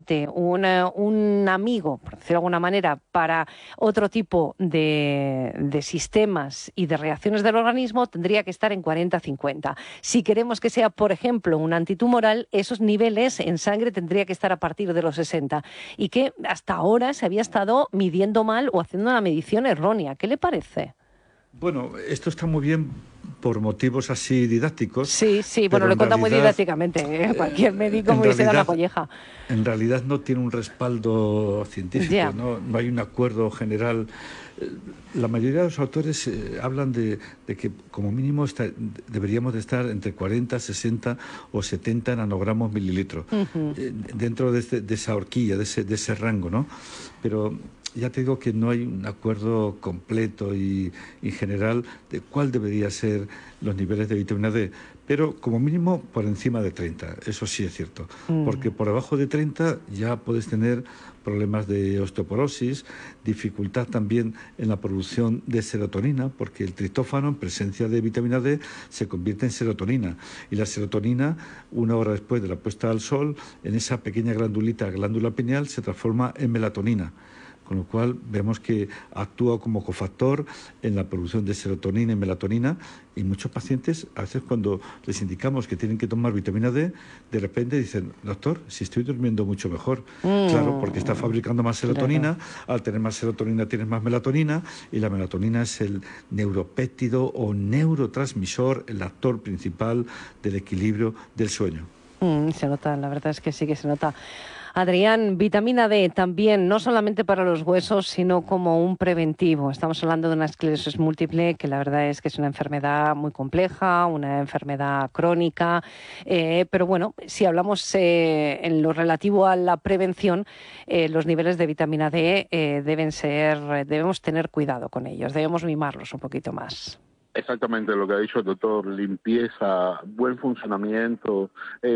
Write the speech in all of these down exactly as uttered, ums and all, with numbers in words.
soporte, una, un amigo, por decirlo de alguna manera, para otro tipo de, de sistemas y de reacciones del organismo, tendría que estar en cuarenta cincuenta. Si queremos que sea, por ejemplo, un antitumoral, esos niveles en sangre tendría que estar a partir de los sesenta. Y que hasta ahora se había estado midiendo mal o haciendo una medición errónea. ¿Qué le parece? Bueno, esto está muy bien por motivos así didácticos, Sí, sí, bueno, pero lo he en contado muy realidad, didácticamente, ¿eh? Cualquier eh, médico me en hubiese dado una realidad, colleja. en realidad no tiene un respaldo científico, Ya. no, no hay un acuerdo general. Eh, La mayoría de los autores eh, hablan de, de que como mínimo está, deberíamos de estar entre cuarenta, sesenta o setenta nanogramos mililitros, Uh-huh. eh, dentro de, este, de esa horquilla, de ese, de ese rango, ¿no? Pero ya te digo que no hay un acuerdo completo y, y general de cuál debería ser los niveles de vitamina D, pero como mínimo por encima de treinta, eso sí es cierto, porque Mm. por debajo de treinta ya puedes tener problemas de osteoporosis, dificultad también en la producción de serotonina, porque el triptófano en presencia de vitamina D se convierte en serotonina, y la serotonina, una hora después de la puesta al sol, en esa pequeña glandulita, glándula pineal, se transforma en melatonina, con lo cual vemos que actúa como cofactor en la producción de serotonina y melatonina, y muchos pacientes, a veces cuando les indicamos que tienen que tomar vitamina D, de repente dicen, doctor, si estoy durmiendo mucho mejor. Claro, porque está Mm. fabricando más Claro. serotonina, al tener más serotonina tienes más melatonina, y la melatonina es el neuropéptido o neurotransmisor, el actor principal del equilibrio del sueño. Mm, se nota, la verdad es que sí que se nota. Adrián, vitamina D también, no solamente para los huesos, sino como un preventivo. Estamos hablando de una esclerosis múltiple, que la verdad es que es una enfermedad muy compleja, una enfermedad crónica, eh, pero bueno, si hablamos eh, en lo relativo a la prevención, eh, los niveles de vitamina D eh, deben ser, debemos tener cuidado con ellos, debemos mimarlos un poquito más. Exactamente lo que ha dicho el doctor, limpieza, buen funcionamiento,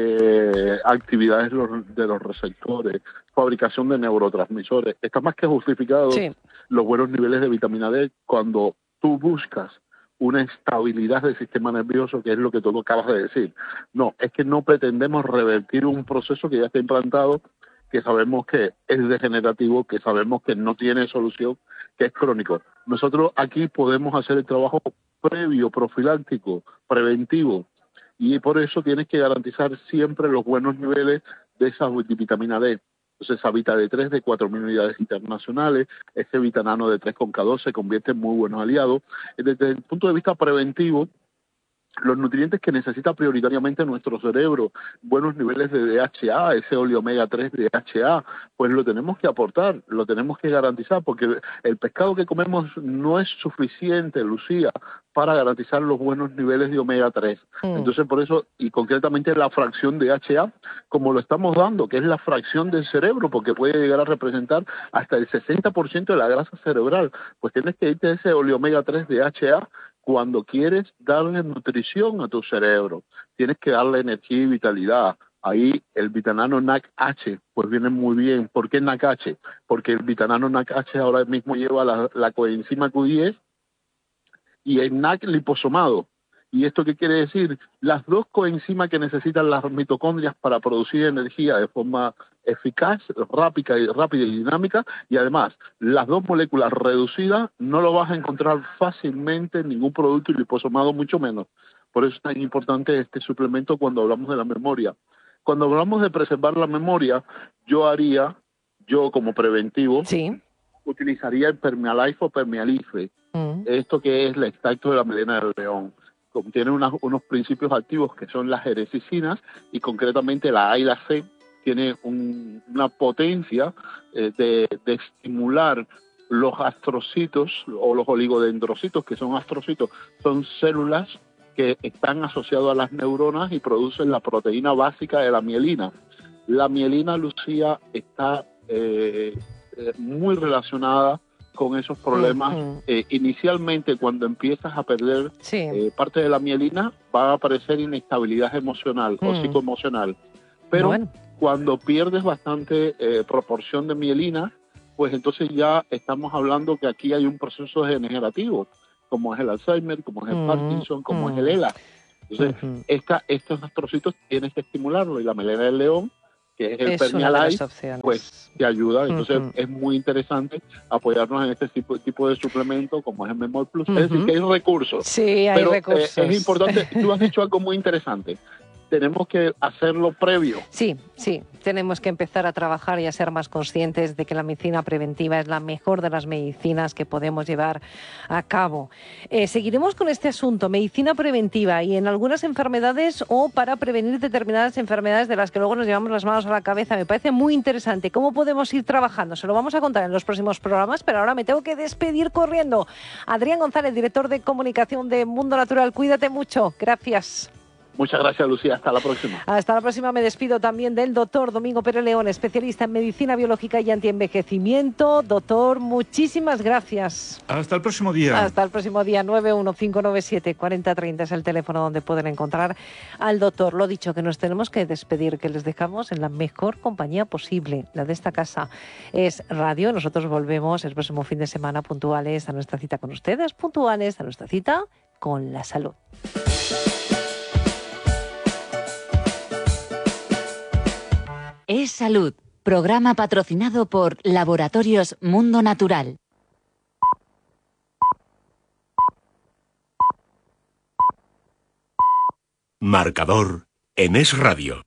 eh, actividades de los, de los receptores, fabricación de neurotransmisores. Está más que justificado Sí. los buenos niveles de vitamina D cuando tú buscas una estabilidad del sistema nervioso, que es lo que tú acabas de decir. No, es que no pretendemos revertir un proceso que ya está implantado, que sabemos que es degenerativo, que sabemos que no tiene solución, que es crónico. Nosotros aquí podemos hacer el trabajo previo, profiláctico, preventivo, y por eso tienes que garantizar siempre los buenos niveles de esa vitamina D. Entonces esa Vita D tres de cuatro mil unidades internacionales, ese Vitanano D tres con K dos se convierte en muy buenos aliados. Desde el punto de vista preventivo, los nutrientes que necesita prioritariamente nuestro cerebro, buenos niveles de D H A, ese óleo omega tres de D H A, pues lo tenemos que aportar, lo tenemos que garantizar, porque el pescado que comemos no es suficiente, Lucía, para garantizar los buenos niveles de omega tres. Mm. Entonces, por eso, y concretamente la fracción de D H A, como lo estamos dando, que es la fracción del cerebro, porque puede llegar a representar hasta el sesenta por ciento de la grasa cerebral, pues tienes que irte a ese óleo omega tres de D H A cuando quieres darle nutrición a tu cerebro, tienes que darle energía y vitalidad. Ahí el Vitanano N A C H, pues viene muy bien. ¿Por qué N A C H? Porque el Vitanano N A C H ahora mismo lleva la, la coenzima Q diez y el N A C liposomado. ¿Y esto qué quiere decir? Las dos coenzimas que necesitan las mitocondrias para producir energía de forma eficaz, rápida y, rápida y dinámica, y además las dos moléculas reducidas no lo vas a encontrar fácilmente en ningún producto liposomado, mucho menos. Por eso es tan importante este suplemento cuando hablamos de la memoria. Cuando hablamos de preservar la memoria, yo haría, yo como preventivo, Sí. utilizaría el Permealife o Permealife. Mm. Esto que es el extracto de la melena del león. Contiene unas, unos principios activos que son las erecicinas, y concretamente la A y la C tiene un, una potencia eh, de, de estimular los astrocitos o los oligodendrocitos, que son astrocitos, son células que están asociadas a las neuronas y producen la proteína básica de la mielina. La mielina, Lucía, está eh, eh, muy relacionada con esos problemas. Uh-huh. Eh, inicialmente, cuando empiezas a perder Sí. eh, parte de la mielina, va a aparecer inestabilidad emocional Mm. o psicoemocional. Pero Bueno. cuando pierdes bastante eh, proporción de mielina, pues entonces ya estamos hablando que aquí hay un proceso degenerativo, como es el Alzheimer, como es el Mm, Parkinson, como es el mm. E L A. Entonces, Ujú. esta, estos astrocitos tienes que estimularlo, y la melena del león, que es el Es Pernialize, opciones. pues te ayuda. Entonces uh-huh. es muy interesante apoyarnos en este tipo, tipo de suplemento como es el Memol Plus. Uh-huh. Es decir, que hay recursos. Sí, hay pero, recursos. Eh, es importante, tú has dicho algo muy interesante. Tenemos que hacerlo previo. Sí, sí, tenemos que empezar a trabajar y a ser más conscientes de que la medicina preventiva es la mejor de las medicinas que podemos llevar a cabo. Eh, seguiremos con este asunto, medicina preventiva, y en algunas enfermedades o para prevenir determinadas enfermedades de las que luego nos llevamos las manos a la cabeza. Me parece muy interesante. ¿Cómo podemos ir trabajando? Se lo vamos a contar en los próximos programas, pero ahora me tengo que despedir corriendo. Adrián González, director de comunicación de Mundo Natural, cuídate mucho. Gracias. Muchas gracias, Lucía. Hasta la próxima. Hasta la próxima. Me despido también del doctor Domingo Pérez León, especialista en medicina biológica y antienvejecimiento. Doctor, muchísimas gracias. Hasta el próximo día. Hasta el próximo día. nueve uno cinco nueve siete cuatro cero tres cero es el teléfono donde pueden encontrar al doctor. Lo dicho, que nos tenemos que despedir, que les dejamos en la mejor compañía posible. La de esta casa es radio. Nosotros volvemos el próximo fin de semana puntuales a nuestra cita con ustedes, puntuales a nuestra cita con la salud. Es Salud, programa patrocinado por Laboratorios Mundo Natural. Marcador en Es Radio.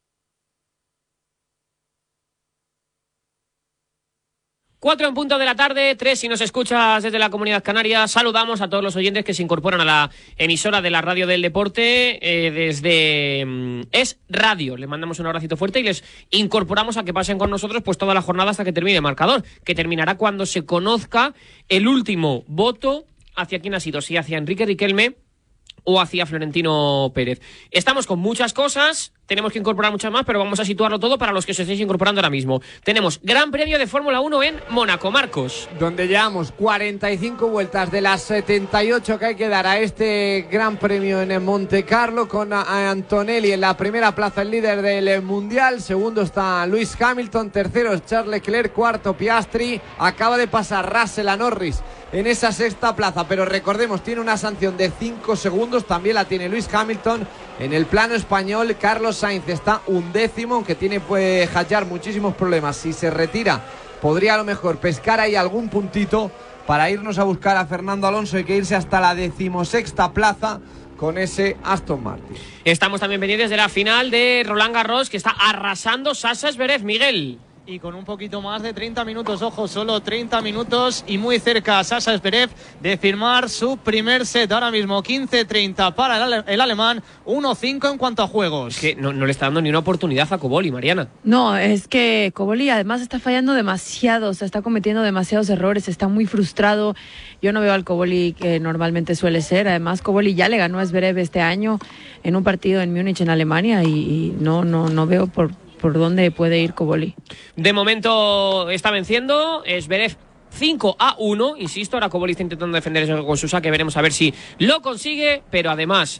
Cuatro en punto de la tarde, tres si nos escuchas desde la Comunidad Canaria. Saludamos a todos los oyentes que se incorporan a la emisora de la Radio del Deporte eh, desde mm, Es Radio. Les mandamos un abracito fuerte y les incorporamos a que pasen con nosotros pues toda la jornada hasta que termine el marcador, que terminará cuando se conozca el último voto hacia quién ha sido, si hacia Enrique Riquelme o hacia Florentino Pérez. Estamos con muchas cosas, tenemos que incorporar muchas más, pero vamos a situarlo todo para los que os estéis incorporando ahora mismo. Tenemos Gran Premio de Fórmula uno en Mónaco, Marcos. Donde llevamos cuarenta y cinco vueltas de las setenta y ocho que hay que dar a este Gran Premio en Monte Carlo, con Antonelli en la primera plaza, el líder del Mundial. Segundo está Lewis Hamilton, tercero es Charles Leclerc, cuarto Piastri. Acaba de pasar Russell a Norris en esa sexta plaza, pero recordemos, tiene una sanción de cinco segundos, también la tiene Lewis Hamilton. En el plano español, Carlos Sainz está undécimo, aunque tiene pues hallar muchísimos problemas. Si se retira, podría a lo mejor pescar ahí algún puntito para irnos a buscar a Fernando Alonso. Hay que irse hasta la decimosexta plaza con ese Aston Martin. Estamos también pendientes de la final de Roland Garros, que está arrasando Sasha Zverev, Miguel. Y con un poquito más de treinta minutos, ojo, solo treinta minutos y muy cerca Sasha Zverev de firmar su primer set. Ahora mismo quince treinta para el, ale el alemán, uno cinco en cuanto a juegos. Es que no, no le está dando ni una oportunidad a Koboli, Mariana. No, es que Koboli además está fallando demasiado, o sea, está cometiendo demasiados errores, está muy frustrado. Yo no veo al Koboli que normalmente suele ser. Además, Koboli ya le ganó a Zverev este año en un partido en Múnich, en Alemania, y, y no, no, no veo por... por dónde puede ir Koboli. De momento está venciendo Zverev cinco a uno, insisto, ahora Koboli está intentando defender eso con su saque, veremos a ver si lo consigue, pero además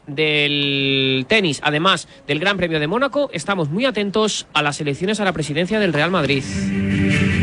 del tenis, además del Gran Premio de Mónaco, estamos muy atentos a las elecciones a la presidencia del Real Madrid.